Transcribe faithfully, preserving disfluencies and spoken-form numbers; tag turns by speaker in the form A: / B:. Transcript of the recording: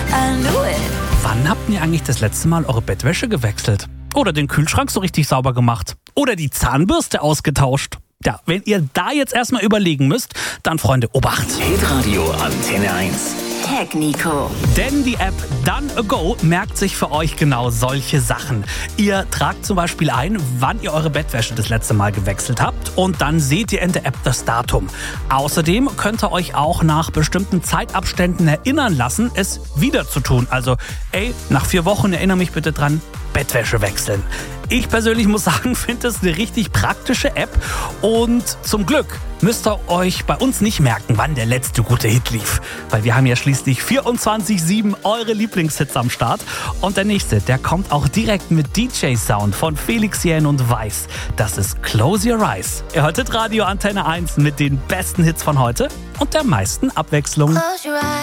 A: I knew it.
B: Wann habt ihr eigentlich das letzte Mal eure Bettwäsche gewechselt? Oder den Kühlschrank so richtig sauber gemacht? Oder die Zahnbürste ausgetauscht? Ja, wenn ihr da jetzt erstmal überlegen müsst, dann Freunde, Obacht!
C: Hitradio Antenne eins.
A: Tech Nico.
B: Denn die App Done Ago merkt sich für euch genau solche Sachen. Ihr tragt zum Beispiel ein, wann ihr eure Bettwäsche das letzte Mal gewechselt habt und dann seht ihr in der App das Datum. Außerdem könnt ihr euch auch nach bestimmten Zeitabständen erinnern lassen, es wieder zu tun. Also, ey, nach vier Wochen erinnere mich bitte dran, Bettwäsche wechseln. Ich persönlich muss sagen, finde das eine richtig praktische App und zum Glück müsst ihr euch bei uns nicht merken, wann der letzte gute Hit lief. Weil wir haben ja schließlich vierundzwanzig sieben eure Lieblingshits am Start. Und der nächste, der kommt auch direkt mit D J-Sound von Felix Jähn und Weiß. Das ist Close Your Eyes. Ihr hörtet Radio Antenne eins mit den besten Hits von heute und der meisten Abwechslung.
A: Close your eyes.